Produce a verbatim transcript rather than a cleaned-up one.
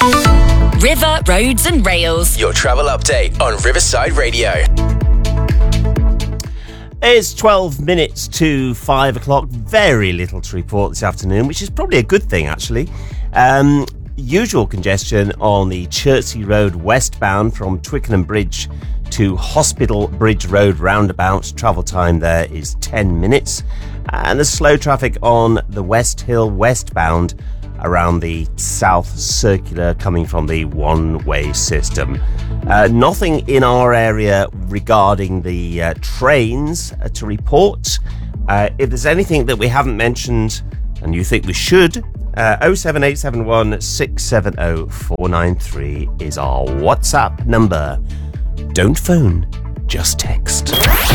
River, Roads and Rails. Your travel update on Riverside Radio. It's twelve minutes to five o'clock. Very little to report this afternoon, which is probably a good thing, actually. Um, usual congestion on the Chertsey Road westbound from Twickenham Bridge to Hospital Bridge Road roundabout. Travel time there is ten minutes. And the slow traffic on the West Hill westbound around the South Circular coming from the one-way system. Uh, nothing in our area regarding the uh, trains uh, to report. Uh, if there's anything that we haven't mentioned and you think we should, uh, oh seven eight seven one, six seven oh, four nine three is our WhatsApp number. Don't phone, just text.